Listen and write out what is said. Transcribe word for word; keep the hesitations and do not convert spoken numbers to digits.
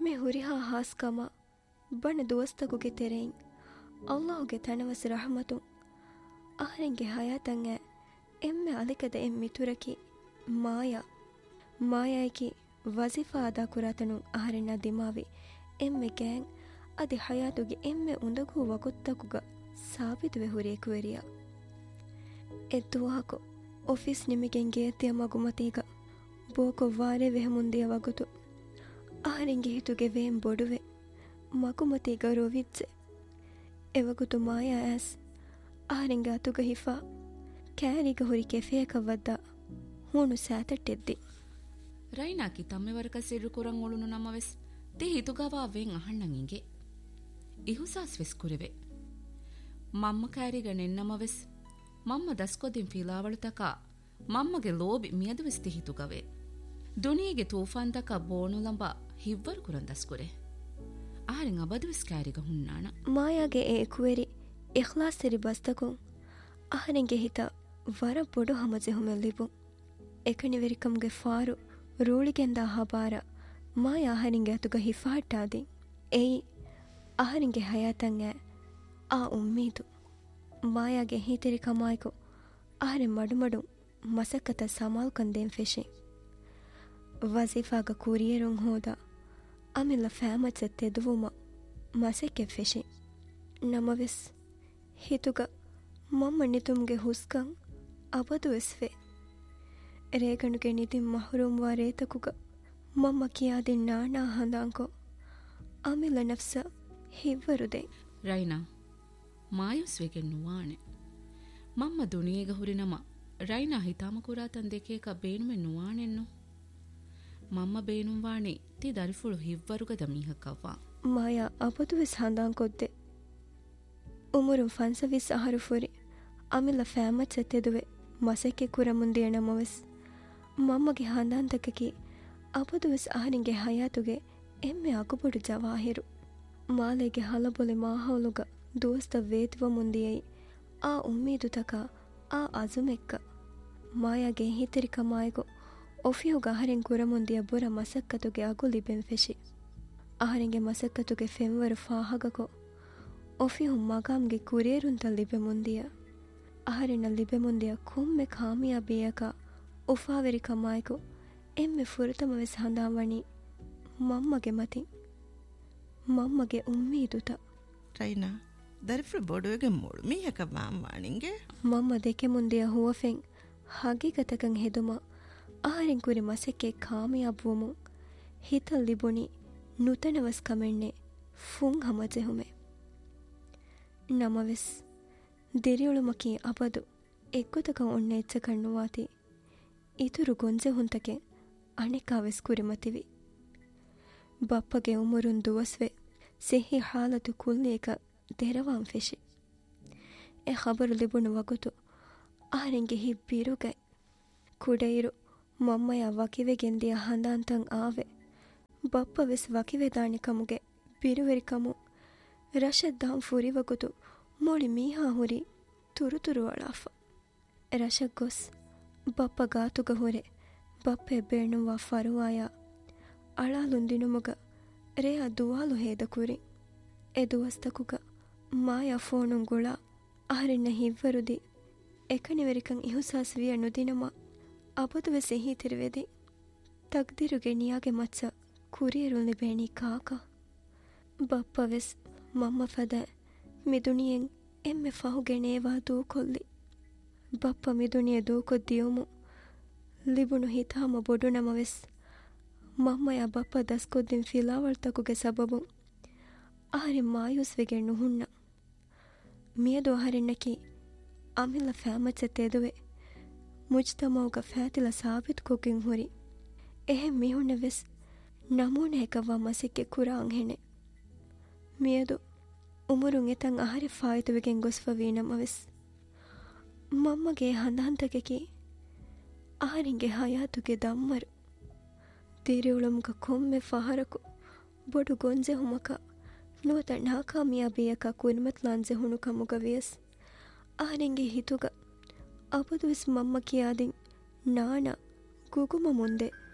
ಎಮ್ಮೆ ಹುರಿಹಾ ಹಾಸ್ಕಮ ಬಣ ದೋಸ್ತಗುಗೆ ತೆರೆಯಿಂ ಅಲ್ಲಾಹುಗೆ ತನವಸ್ ರಹಮತು ಆಹರೆಂಗೆ ಹಯಾತಂಗೆ ಎಮ್ಮೆ ಅಲಿಕದ ಎಮ್ಮಿ ತುರಕಿ ಮಾಯಾ ಮಾಯಾಯ್ಕಿ ವಜಿಫಾ ಅದಾ ಕುರಾತನು ಆಹರೆನ್ನ ದಿಮಾವಿ ಎಮ್ಮೆ ಗ್ಯಾಂಗ್ ಅದಿ ಹಯಾತುಗೆ ಎಮ್ಮೆ ಉಂದಗೂ ವಗುತ್ತಕುಗ ಸಾಬಿತುವೆ ಹುರಿಯಕುವೆರಿಯ ಎದ್ದುವಾಹಕು ಆಫೀಸ್ ನಿಮಿಗೆಂ ಗೇತಿಯ ಮಗುಮತೀಗ ಬೋಕೊ ವಾರೆ ವೆಹಮುಂದಿಯ ವಗುತು ಆಹರೆಂಗೆ ಹಿತುಗೆ ವೇಂ ಬೊಡುವೆ ಮಗುಮತೀಗ ರೋವಿಜ್ಜೆ ಎವಗುತು ಮಾಯಾ ಆಸ್ ಆಹರೆಂಗೆ ಅತುಗ ಹಿಫಾ ಕ್ಯಾರಿಗ ಹುರಿ ಕೆಫೇಕವದ್ದ ಹೂಣು ಸ್ಯಾತಟ್ಟಿದ್ದಿ ರೈನಾಕಿ ತಮ್ಮೆವರಕ ಸಿರು ಕುರಂ ಒಳುನು ನಮ್ಮವೆಸ್ ತಿ ಹಿತುಗವಾ ವೆಂ ಅಹಣ್ಣಂಗಿಗೆ ಇಹುಸಾಸ್ ವೆಸ್ ಕುರೆವೆ ಮಮ್ಮ ಕ್ಯಾರಿಗ ನೆನ್ನಮವೆಸ್ ಮಮ್ಮ ದಸ್ಕೊದಿನ್ ಫಿಲಾವಳುತಕ ಮಮ್ಮಗೆ ಲೋಬಿ ಮಿಯದುವೆಸ್ ತಿ ಹಿತುಗವೆ ದುನಿಯೆಗೆ ತೂಫಾನ್ತಕ ಬೋನುಲಂಬ ಹಿವ್ವರು ಕುರಂ ದಸ್ಕುರೆ ಆಹರೆಂ ಅಬದುವೆಸ್ ಕ್ಯಾರಿಗ ಹುಣ್ಣಾಣ ಮಾಯಾಗೆ ಎ ಕುವೆರಿ ಇಖ್ಲಾಸ್ ತೆರಿ ಬಸ್ತಕು ಆಹರೆಂಗೆ ಹಿತ ವರ ಬೊಡು ಹಮಜೆ ಹುಮೆಲ್ಲಿಬು ಎಕಣಿವೆರಿಕಮ್ಗೆ ಫಾರು ರೂಳಿಗೆಂದ ಹಬಾರ ಮಾಯ ಆಹರಿಂಗೆ ಅತುಗ ಹಿಫಾಟ್ಟಾದಿ ಏಯಿ ಆಹರಿಂಗೆ ಹಯಾತಂಗೆ ಆ ಉಮ್ಮೀದು ಮಾಯಾಗೆ ಹೀತೆರಿ ಕಮಾಯ್ಕು ಆಹರೆ ಮಡುಮಡು ಮಸಕ್ಕತ ಸಮಾಲ್ ಕಂದೇಂ ಫೆಶೆ ವಜೀಫಾಗ ಕೂರಿಯರುಂ ಹೋದ ಅಮಿಲ್ಲ ಫ್ಯಾಮಚ ತೆದುವುಮ ಮಸೆಕ್ಕೆ ಫೆಶೆ ನಮವೆಸ್ ಹಿತುಗ ಮಮ್ಮ ನಿತುಮ್ಗೆ ಹುಸ್ಕಂ ಅಬದು ಎಸ್ವೆ ರೇಗಣುಗೆ ನಿತಿಂ ಮಹರೂಮ್ವಾ ರೇತಕುಗ ಮಮ್ಮ ಕಿಯಾದಿನ್ ನಾನಾ ಹಂದಾಂಕೊ ಅಮಿಲ ನಫ್ಸ ಹಿವ್ವರುದೆ ರೈನಾ ಮಾಯುಸ್ವೆಗೆ ನುವಾಣೆ ಮಮ್ಮ ದುನಿಯೆಗ ಹುರಿನಮ ರೈನಾ ಹಿತಾಮ ಕುರಾತನ್ ದೆಕೇಕ ಬೇನುಮೆ ನುವಾಣೆನ್ನು ಮಮ್ಮ ಬೇನುವಾಣಿ ತಿ ದರಿಫುಳು ಹಿವ್ವರುಗದ ಮೀಹಕ್ಕವ್ವಾ ಮಾಯಾ ಅಬದುವೆಸ್ ಹಂದಾಂಕೊದ್ದೆ ಉಮುರುಂ ಫನ್ಸವಿಸ್ ಅಹರು ಫುರಿ ಅಮಿಲ ಫ್ಯಾಮಚ ತೆದುವೆ ಮಸೆಕ್ಕೆ ಕುರ ಮುಂದಿಯ ನಮವೆಸ್ ಮಮ್ಮಗೆ ಹಂದಾಂತಕಕಿ ಅಬದುವೆಸ್ ಅಹರಿಂಗೆ ಹಯಾತುಗೆ ಎಮ್ಮೆ ಅಗುಬೊಡು ಜವಾಹಿರು ಮಾಲೆಗೆ ಹಲಬೊಲೆ ಮಾಹೌಲುಗ ದೋಸ್ತ ವೇತುವ ಮುಂದಿಯೈ ಆ ಉಮ್ಮೀದು ತಕ ಆ ಅಜುಮೆಕ್ಕ ಮಾಯಾಗೆ ಹಿತರಿ ಕಮಾಯಿಗು ಒಫಿಯುಗ ಅಹರೆಂ ಕುರ ಮುಂದಿಯ ಬುರ ಮಸಕ್ಕತುಗೆ ಅಗುಲಿ ಬೆಂಫೆಶಿ ಅಹರೆಂಗೆ ಮಸಕ್ಕತುಗೆ ಫೆಂವರು ಫಾಹಗಕೊ ಒಫಿಯು ಮಗಾಮ್ಗೆ ಕುರೇರುಂತ ಲಿಬೆ ಮುಂದಿಯ ಅಹರೆನ ಲಿಬೆ ಮುಂದಿಯ ಕೊಮ್ಮೆ ಕಾಮಿಯಾಬಿಯಕ ಉಫಾವೆರಿ ಕಮಾಯ್ಕು ಎಮ್ಮೆ ಫುರತಮವೆಸ್ ಹಂದಾವಣಿ ಮಮ್ಮಗೆ ಮತಿ ಮಮ್ಮಗೆ ಉಮ್ಮೀದುತ ರೈನಾ ದರಿಫ್ರು ಬೊಡುವೆಗೆ ಮುಳು ಮೀಹಕ ಮಾಂವಾಣಿಂಗೆ ಮಮ್ಮ ದೆಕೆ ಮುಂದಿಯ ಹುವಫೆಂ ಹಗಿಗತಕಂ ಹೆದುಮ ಅಹರೆಂ ಕುರಿ ಮಸೆಕ್ಕೆ ಕಾಮಿಯಾಬುವಮು ಹಿತಲ್ ಲಿಬುಣಿ ನುತನವಸ್ ಕಮೆಣ್ಣೆ ಫುಂ ಹಮಜೆಹುಮೆ ನಮವೆಸ್ ದಿರಿಯುಳುಮಕಿ ಅಬದು ಎಕ್ಕುತಕ ಒಣ್ಣೆ ಎಚ್ಚ ಕಣ್ಣುವಾತಿ ಇತುರು ಗೊಂಜೆ ಹುಂತಕೆ ಅಣೆಕಾವೆಸ್ ಕುರಿಮತಿವಿ ಬಪ್ಪಗೆ ಉಮರುನ್ ದುವಸ್ವೆ ಸಿಹಿ ಹಾಲತು ಕುಲ್ಲೇಕ ದೆರವಾಂ ಫೆಶಿ ಎ ಖಬರು ಲಿಬುಣು ವಗುತು ಆಹರೆಂಗೆ ಹಿಬ್ಬಿರುಗೈ ಕುಡೈರು ಮಮ್ಮಯ ವಕಿವೆಗೆಂದಿಯ ಹಂದಾಂತಂ ಆವೆ ಬಪ್ಪವೆಸ್ ವಕಿವೆದಾಣಿ ಕಮುಗೆ ಬಿರುವೆರಿಕಮು ರಶದ್ದಾಂ ಫುರಿವಗುತು ಮೋಳಿ ಮೀಹಾ ಹುರಿ ತುರುತುರು ಅಳಾಫ ರಶಕ್ ಗೊಸ್ ಬಪ್ಪ ಗಾತುಗ ಹೊರೆ ಬಪ್ಪೆ ಬೇಣುವ ಫರುವಾಯ ಅಳಾಲುಂದಿನುಮುಗ ರೇಯ ದುವಾಲು ಹೇದ ಕುರಿ ಎ ದುವಸ್ತಕುಗ ಮಾಯ ಫೋನುಂ ಗುಳ ಅಹರೆನ್ನ ಹಿವ್ವರುದಿ ಎಕಣಿವೆರಿಕಂ ಇಹುಸಾಸ್ ವಿಯ ನುದಿನಮ ಅಬದುವೆ ಸಿಹಿ ತಿರುವೆದಿ ತಗ್ದಿರುಗೆ ನಿಯಾಗೆ ಮಚ್ಚ ಕುರಿಯರುಲ್ನಿ ಬೇಣಿ ಕಾಕ ಬಪ್ಪವೆಸ್ ಮಮ್ಮ ಫದ ಮಿದುಣಿಯೆಂ ಎಮ್ಮೆ ಫಹುಗೆಣೇವಾ ದೂಕೊಲ್ಲಿ ಬಪ್ಪ ಮಿದುಣಿಯ ದೂಕೊದ್ದಿಯುಮು ಲಿಬುಣು ಹಿತಾಮ ಬೊಡು ನಮವೆಸ್ ಮಮ್ಮಯ ಬಪ್ಪ ದಸ್ಕೊದ್ದಿನ್ ಫಿಲಾವಳ್ತಕುಗೆ ಸಬಬು ಆಹರೆ ಮಾಯುಸ್ವೆಗೆ ನುಹುಣ್ಣ ಮಿಯದು ಆಹರೆನ್ನಕಿ ಅಮಿಲ್ಲ ಫ್ಯಾಮಚ್ಚ ತೆದುವೆ ಮುಜ್ತಮೌಗ ಫ್ಯಾತಿಲ ಸಾಬಿತ್ ಕೊಕಿಂ ಹುರಿ ಎಹೆ ಮಿಹುಣ್ಣವೆಸ್ ನಮೂನೆ ಹೆಕವ್ವ ಮಸಿಕ್ಕೆ ಕುರಾಂ ಹೆಣೆ ಮಿಯದು ಉಮರುಂ ಎತಂ ಆಹರೆ ಫಾಯಿತುವೆಗೆಂ ಗೊಸ್ಫವೀ ನಮವೆಸ್ ಮಮ್ಮಗೆ ಹಂದಹಂತಕೆಕಿ ಆಹರಿಂಗೆ ಹಯಾತುಗೆ ದಮ್ಮರು ತಿರಿಯುಳುಮುಗ ಕೊಮ್ಮೆ ಫಹರಕು ಬೊಡು ಗೊಂಜೆ ಹುಮಕ ನುವತ ನಾಕಾಮಿಯಾಬಿಯಕ ಕುರಿಮತ್ಲಾಂಜೆ ಹುಣುಕಮುಗ ವಿಯಸ್ ಆಹರಿಂಗೆ ಹಿತುಗ ಅಬದುವೆಸ್ ಮಮ್ಮ ಕಿಯಾದಿನ್ ನಾಣ ಗುಗುಮ ಮುಂದೆ